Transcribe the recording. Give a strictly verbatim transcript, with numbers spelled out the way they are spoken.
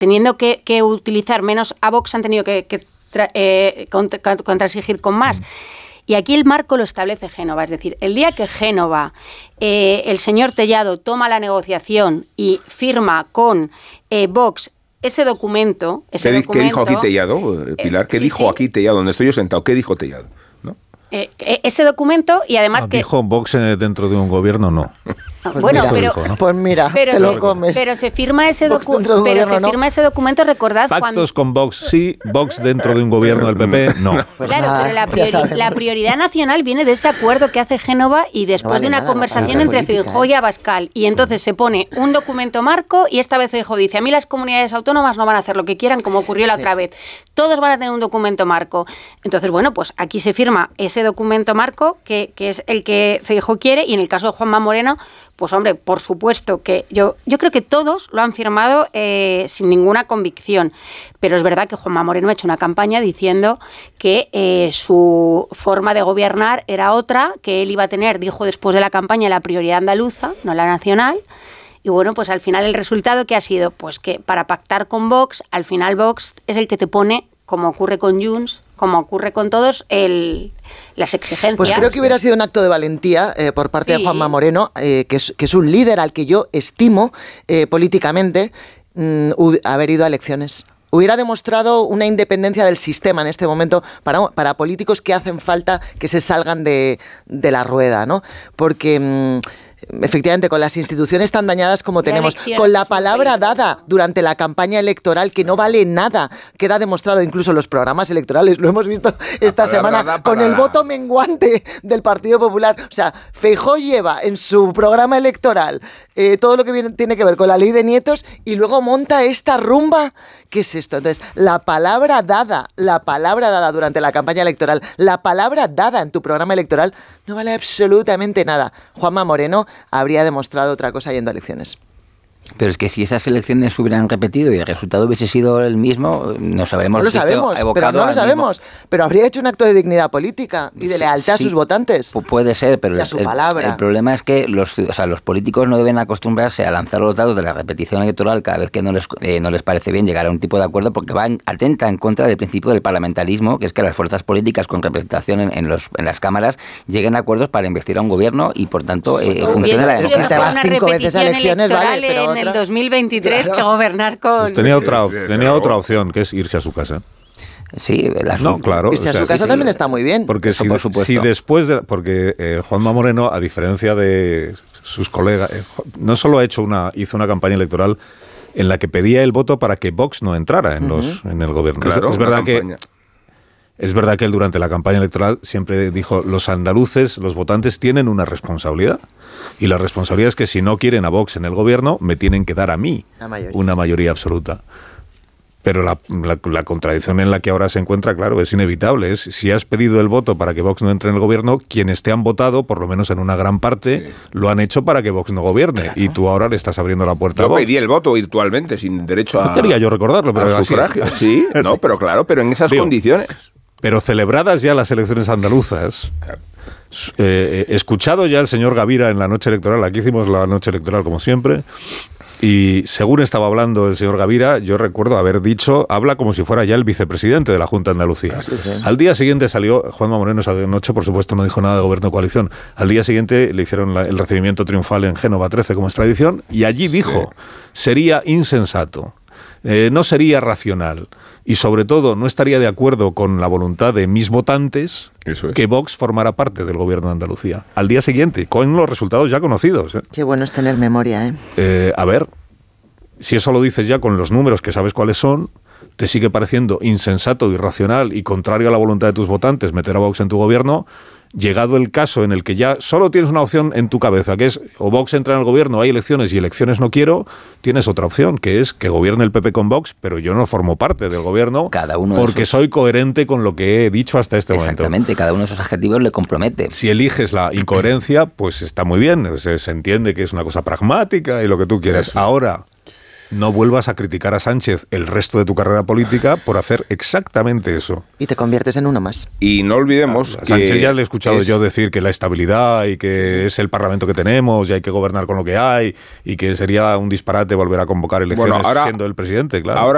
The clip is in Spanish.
teniendo que, que utilizar menos a Vox, han tenido que, que tra, eh, contra, contrasigir con más. Mm. Y aquí el marco lo establece Génova, es decir, el día que Génova, eh, el señor Tellado toma la negociación y firma con eh, Vox ese documento... Ese ¿Qué, documento ¿Qué dijo aquí Tellado, Pilar? ¿Qué eh, sí, dijo sí. aquí Tellado, donde estoy yo sentado? ¿Qué dijo Tellado? ¿No? Eh, ese documento y además no, que... Dijo Vox dentro de un gobierno, no. Pues bueno, mira, pero, dijo, ¿no? pues mira, pero te se, lo comes. Pero se firma ese documento, pero se firma ¿no? ese documento, recordad Pactos cuando... con Vox sí, Vox dentro de un gobierno del P P, no. Pues claro, nada, pero la, priori la prioridad nacional viene de ese acuerdo que hace Génova y después no vale de una nada, conversación entre Feijóo y Abascal. Y entonces sí. se pone un documento marco y esta vez Feijóo dice, a mí las comunidades autónomas no van a hacer lo que quieran como ocurrió sí. la otra vez. Todos van a tener un documento marco. Entonces, bueno, pues aquí se firma ese documento marco que, que es el que Feijóo quiere y en el caso de Juanma Moreno, pues hombre, por supuesto que yo, yo creo que todos lo han firmado eh, sin ninguna convicción, pero es verdad que Juanma Moreno ha hecho una campaña diciendo que eh, su forma de gobernar era otra, que él iba a tener, dijo después de la campaña, la prioridad andaluza, no la nacional. Y bueno, pues al final el resultado que ha sido, pues que para pactar con Vox, al final Vox es el que te pone, como ocurre con Junts, como ocurre con todos, el, las exigencias. Pues creo que hubiera sido un acto de valentía eh, por parte sí. de Juanma Moreno, eh, que, es, que es un líder al que yo estimo eh, políticamente, mm, haber ido a elecciones. Hubiera demostrado una independencia del sistema en este momento para, para políticos que hacen falta que se salgan de, de la rueda, ¿no? Porque... Mm, efectivamente, con las instituciones tan dañadas como tenemos, con la palabra dada durante la campaña electoral que no vale nada, queda demostrado incluso en los programas electorales, lo hemos visto esta semana con el voto menguante del Partido Popular. O sea, Feijóo lleva en su programa electoral eh, todo lo que viene, tiene que ver con la ley de nietos y luego monta esta rumba. ¿Qué es esto? Entonces, la palabra dada, la palabra dada durante la campaña electoral, la palabra dada en tu programa electoral no vale absolutamente nada. Juanma Moreno habría demostrado otra cosa yendo a elecciones. Pero es que si esas elecciones se hubieran repetido y el resultado hubiese sido el mismo, nos habremos no lo sabemos, pero no lo sabemos. Mismo. Pero habría hecho un acto de dignidad política y de lealtad sí, a sus votantes. Puede ser, pero el, a su palabra. El, el problema es que los, o sea, los políticos no deben acostumbrarse a lanzar los dados de la repetición electoral cada vez que no les, eh, no les parece bien llegar a un tipo de acuerdo, porque van atenta en contra del principio del parlamentarismo, que es que las fuerzas políticas con representación en, en, los, en las cámaras lleguen a acuerdos para investir a un gobierno y, por tanto, eh, funcione la democracia. Si te vas cinco veces a elecciones, vale, pero en el dos mil veintitrés claro. que gobernar con... Pues tenía otra, tenía otra opción, que es irse a su casa. Sí, la no, claro. Irse o a sea, su casa sí, también sí. está muy bien. Porque Eso, si, por supuesto. si después de... Porque eh, Juanma Moreno, a diferencia de sus colegas, eh, no solo ha hecho una, hizo una campaña electoral en la que pedía el voto para que Vox no entrara en, uh-huh. los, en el gobierno. Claro, es, es verdad que... Es verdad que él durante la campaña electoral siempre dijo, los andaluces, los votantes tienen una responsabilidad. Y la responsabilidad es que si no quieren a Vox en el gobierno, me tienen que dar a mí mayoría. una mayoría absoluta. Pero la, la, la contradicción en la que ahora se encuentra, claro, es inevitable. Es, si has pedido el voto para que Vox no entre en el gobierno, quienes te han votado, por lo menos en una gran parte, sí. lo han hecho para que Vox no gobierne. Claro. Y tú ahora le estás abriendo la puerta yo a Vox. Yo pedí el voto virtualmente, sin derecho a... No quería yo recordarlo, pero a sufragio. Sí, no, pero claro, pero en esas Digo, condiciones. Pero celebradas ya las elecciones andaluzas, claro. eh, escuchado ya el señor Gavira en la noche electoral, aquí hicimos la noche electoral como siempre, y según estaba hablando el señor Gavira, yo recuerdo haber dicho, habla como si fuera ya el vicepresidente de la Junta de Andalucía. Ah, sí, sí. Al día siguiente salió, Juanma Moreno esa noche, por supuesto, no dijo nada de gobierno de coalición. Al día siguiente le hicieron la, el recibimiento triunfal en Génova trece, como es tradición, y allí dijo, sí. sería insensato. Eh, no sería racional y sobre todo no estaría de acuerdo con la voluntad de mis votantes Eso es. que Vox formara parte del gobierno de Andalucía. Al día siguiente, con los resultados ya conocidos. ¿eh? Qué bueno es tener memoria, ¿eh? Eh, a ver, si eso lo dices ya con los números que sabes cuáles son, te sigue pareciendo insensato, irracional y contrario a la voluntad de tus votantes meter a Vox en tu gobierno. Llegado el caso en el que ya solo tienes una opción en tu cabeza, que es o Vox entra en el gobierno, hay elecciones y elecciones no quiero, tienes otra opción, que es que gobierne el P P con Vox, pero yo no formo parte del gobierno cada uno porque esos... soy coherente con lo que he dicho hasta este Exactamente, momento. Exactamente, cada uno de esos adjetivos le compromete. Si eliges la incoherencia, pues está muy bien, se, se entiende que es una cosa pragmática y lo que tú quieras. Eso. Ahora, no vuelvas a criticar a Sánchez el resto de tu carrera política por hacer exactamente eso. Y te conviertes en uno más. Y no olvidemos a que... Sánchez ya le he escuchado es... yo decir que la estabilidad y que es el Parlamento que tenemos y hay que gobernar con lo que hay y que sería un disparate volver a convocar elecciones bueno, ahora, siendo el presidente, claro. Ahora